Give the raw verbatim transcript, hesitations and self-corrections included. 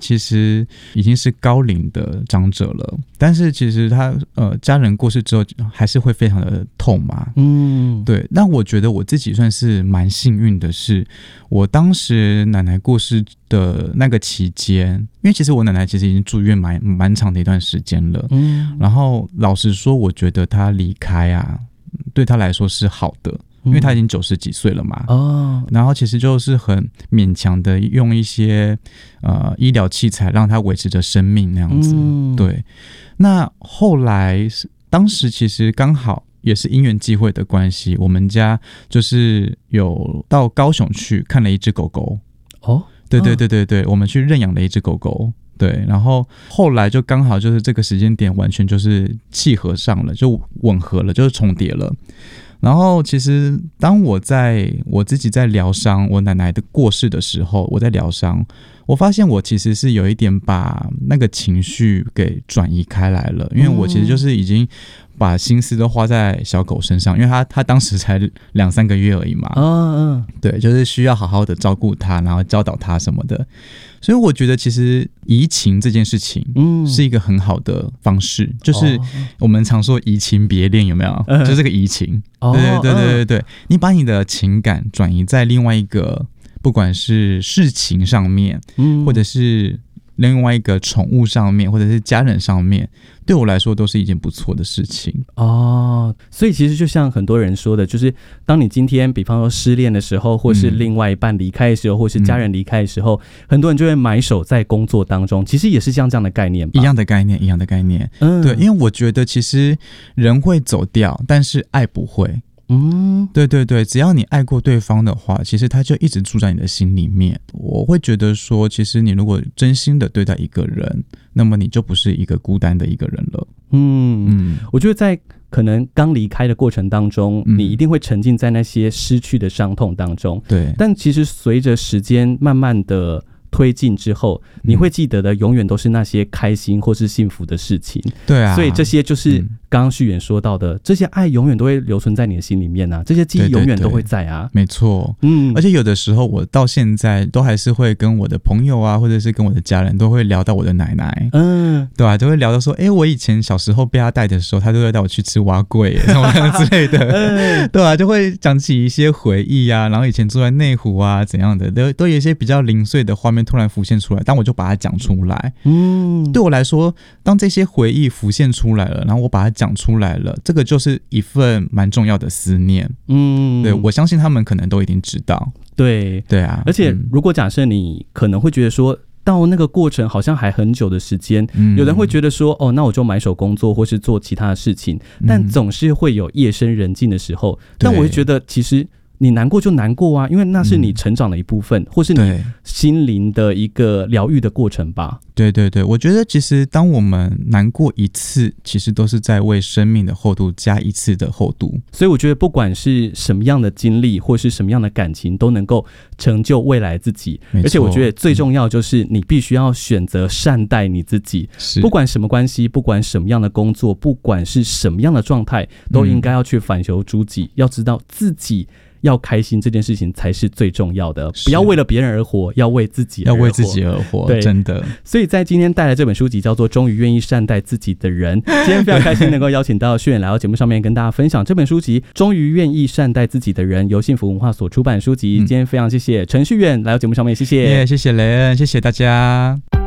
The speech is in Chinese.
其实已经是高龄的长者了，但是其实他呃家人过世之后还是会非常的痛嘛。嗯，对。那我觉得我自己算是蛮幸运的是，我当时奶奶过世的那个期间，因为其实我奶奶其实已经住院蛮蛮长的一段时间了。嗯，然后老实说，我觉得她离开啊，对她来说是好的。因为他已经九十几岁了嘛，哦，然后其实就是很勉强的用一些呃医疗器材让他维持着生命那样子，嗯，对。那后来当时其实刚好也是因缘际会的关系，我们家就是有到高雄去看了一只狗狗，哦，对对对对对，哦，我们去认养了一只狗狗。对，然后后来就刚好就是这个时间点完全就是契合上了，就吻合了，就是重叠了。然后其实当我在我自己在疗伤我奶奶的过世的时候，我在疗伤，我发现我其实是有一点把那个情绪给转移开来了，因为我其实就是已经把心思都花在小狗身上，因为他他当时才两三个月而已嘛，嗯嗯，对，就是需要好好的照顾他，然后教导他什么的，所以我觉得其实移情这件事情是一个很好的方式，嗯，就是我们常说移情别恋，有没有？嗯，就是这个移情，对对对对对对，你把你的情感转移在另外一个，不管是事情上面，嗯，或者是另外一个宠物上面，或者是家人上面，对我来说都是一件不错的事情哦。所以其实就像很多人说的，就是当你今天比方说失恋的时候，或是另外一半离开的时候，嗯，或是家人离开的时候，嗯，很多人就会埋首在工作当中，其实也是像这样的概念吧， 一样的概念一样的概念，嗯，对，因为我觉得其实人会走掉，但是爱不会。嗯，对对对，只要你爱过对方的话，其实他就一直住在你的心里面。我会觉得说，其实你如果真心的对待一个人，那么你就不是一个孤单的一个人了。嗯嗯，我觉得在可能刚离开的过程当中，嗯，你一定会沉浸在那些失去的伤痛当中。对，但其实随着时间慢慢的推进之后，你会记得的永远都是那些开心或是幸福的事情。对啊，所以这些就是刚刚旭远说到的，这些爱永远都会留存在你的心里面啊，这些记忆永远都会在啊。 对对对，没错，嗯，而且有的时候我到现在都还是会跟我的朋友啊，或者是跟我的家人都会聊到我的奶奶，嗯，对啊，都会聊到说，哎，我以前小时候被她带的时候，她都会带我去吃蛙粿什么之类的，嗯，对啊，就会讲起一些回忆啊，然后以前住在内湖啊怎样的，都都有一些比较零碎的画面突然浮现出来，但我就把它讲出来。嗯，对我来说，当这些回忆浮现出来了，然后我把它讲出来了，这个就是一份蛮重要的思念。嗯，对，我相信他们可能都一定知道。 对对啊，而且如果假设你可能会觉得说，到那个过程好像还很久的时间，嗯，有人会觉得说，哦，那我就埋首工作或是做其他的事情，但总是会有夜深人静的时候。但我会觉得其实你难过就难过啊，因为那是你成长的一部分，嗯，或是你心灵的一个疗愈的过程吧。 对对对，我觉得其实当我们难过一次，其实都是在为生命的厚度加一次的厚度。 所以我觉得不管是什么样的经历或是什么样的感情，都能够成就未来自己。而且我觉得最重要就是你必须要选择善待你自己，不管什么关系，不管什么样的工作，不管是什么样的状态，都应该要去反求诸己，嗯，要知道自己要开心这件事情才是最重要的，不要为了别人而活，要为自己而活， 要为自己而活，真的。 所以在今天带来这本书籍叫做《终于愿意善待自己的人》，今天非常开心能够邀请到旭远来到节目上面跟大家分享这本书籍《终于愿意善待自己的人》，由幸福文化所出版的书籍。嗯，今天非常谢谢陈旭远来到节目上面，谢谢， yeah, 谢谢雷恩，谢谢大家。